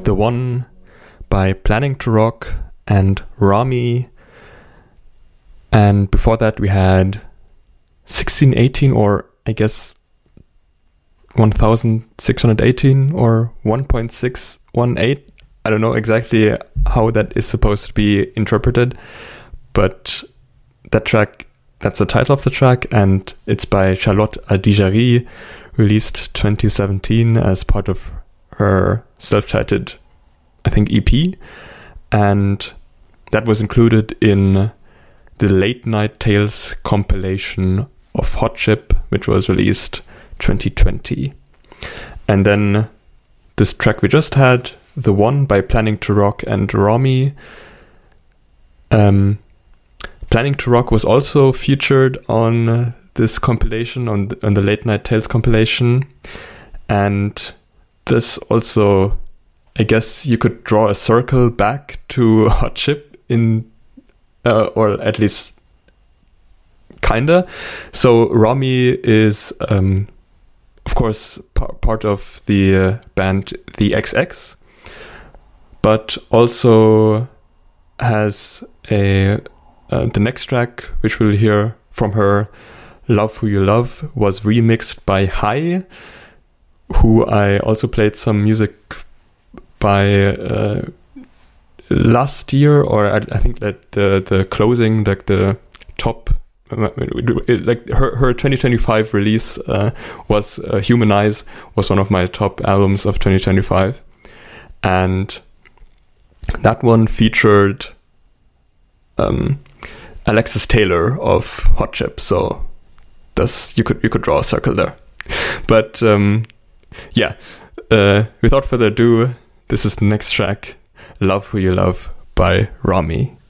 The One by Planning to Rock and Rami. And before that we had 1618, or I guess 1618 or 1.618. I don't know exactly how that is supposed to be interpreted, but that track, that's the title of the track, and it's by Charlotte Adigéry, released 2017 as part of her self-titled, I think, EP, and that was included in the Late Night Tales compilation of Hot Chip, which was released 2020. And then this track we just had, The One by Planning to Rock and Rami. Planning to Rock was also featured on this compilation, on the Late Night Tales compilation. And this also, I guess you could draw a circle back to Hot Chip in, or at least kinda. So Rami is, of course, part of the band The XX, but also has the next track, which we'll hear from her, Love Who You Love, was remixed by Hai, who I also played some music by last year, or I think that the closing, like the top, like her 2025 release was Humanize, was one of my top albums of 2025, and that one featured Alexis Taylor of Hot Chip, so you could draw a circle there. But without further ado, this is the next track, Love Who You Love by Rami.